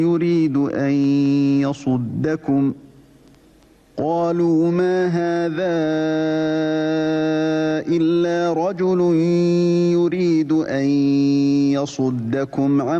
يريد أن يصدكم قالوا ما هذا إلا رجل يريد أن يصدكم